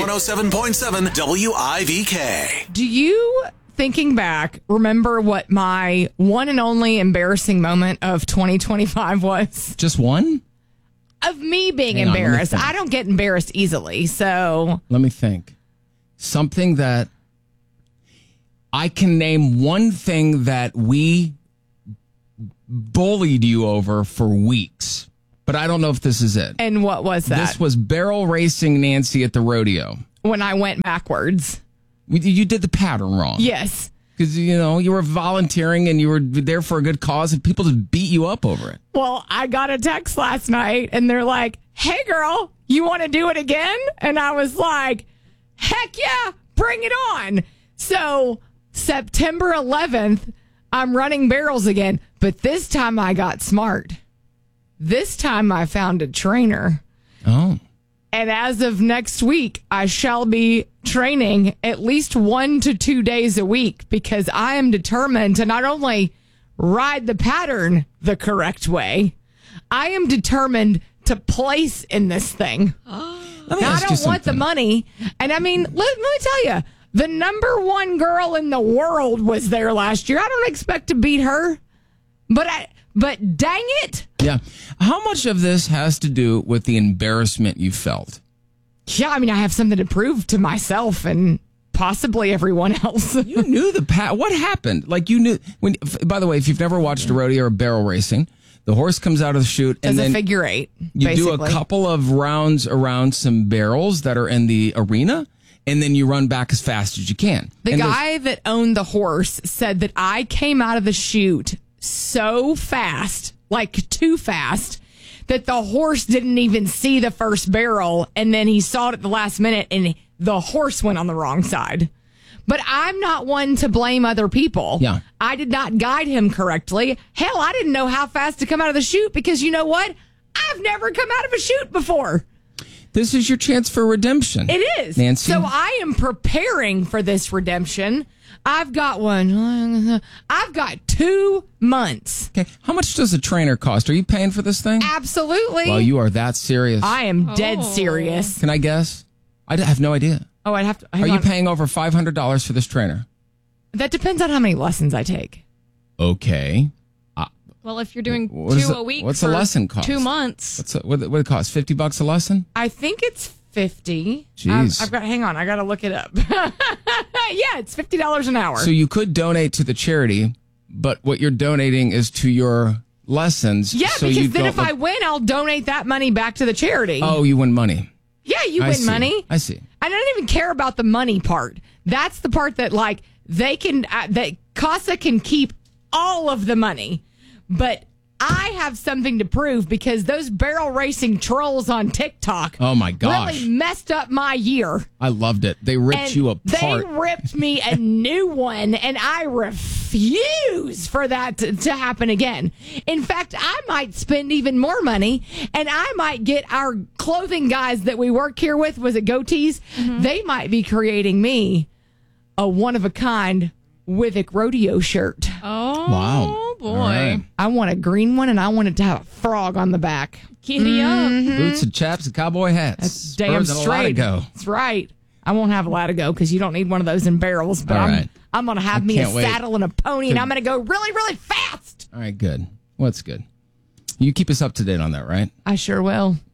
107.7 WIVK. Do you, thinking back, remember what my one and only embarrassing moment of 2025 was? Just one? Of me being Hang on, let me embarrassed. think. I don't get embarrassed easily, so... Let me think. Something that I can name one thing that we bullied you over for weeks, but I don't know if this is it. And what was that? This was barrel racing Nancy at the rodeo. When I went backwards. You did the pattern wrong. Yes. Because, you were volunteering and you were there for a good cause and people just beat you up over it. Well, I got a text last night and they're like, hey, girl, you want to do it again? And I was like, heck yeah, bring it on. So September 11th, I'm running barrels again. But this time I got smart. This time I found a trainer. Oh. And as of next week, I shall be training at least 1 to 2 days a week because I am determined to not only ride the pattern the correct way, I am determined to place in this thing. Now, I don't want the money. And I mean, let me tell you, the number one girl in the world was there last year. I don't expect to beat her, but dang it. Yeah. How much of this has to do with the embarrassment you felt? Yeah, I mean, I have something to prove to myself and possibly everyone else. You knew what happened? Like you knew by the way, if you've never watched a rodeo or barrel racing, the horse comes out of the chute and then a figure eight. You basically do a couple of rounds around some barrels that are in the arena, and then you run back as fast as you can. The guy that owned the horse said that I came out of the chute so fast, like too fast, that the horse didn't even see the first barrel, and then he saw it at the last minute, and the horse went on the wrong side. But I'm not one to blame other people. Yeah. I did not guide him correctly. Hell, I didn't know how fast to come out of the chute because you know what? I've never come out of a chute before. This is your chance for redemption. It is. Nancy. So I am preparing for this redemption. I've got 2 months. Okay. How much does a trainer cost? Are you paying for this thing? Absolutely. Well, you are that serious. I am dead serious. Can I guess? I have no idea. Oh, I'd have to. Are you paying over $500 for this trainer? That depends on how many lessons I take. Okay. Well, if you're doing What is two it- a week what's for a lesson cost? 2 months. What it cost? $50 a lesson? I think it's 50. Jeez. I've got. Hang on, I got to look it up. Yeah, it's $50 an hour. So you could donate to the charity, but what you're donating is to your lessons. Yeah, so because you then don't if I win, I'll donate that money back to the charity. Oh, you win money. Yeah, you I win see. money. I see. I don't even care about the money part. That's the part that that CASA can keep all of the money, but I have something to prove because those barrel racing trolls on TikTok. Oh my gosh. Really messed up my year. I loved it. They ripped And you apart. They ripped me a new one, and I refuse for that to happen again. In fact, I might spend even more money, and I might get our clothing guys that we work here with, was it Goatees? Mm-hmm. They might be creating me a one-of-a-kind Withick rodeo shirt. Oh, Wow. boy. All right. I want a green one, and I want it to have a frog on the back. Giddy up. Boots and chaps and cowboy hats. That's damn Spurs and a straight. Latigo. That's right. I won't have a Latigo because you don't need one of those in barrels. But All right. I'm going to have me a can't wait. saddle and a pony, and I'm going to go really, really fast. All right, good. What's good? You keep us up to date on that, right? I sure will.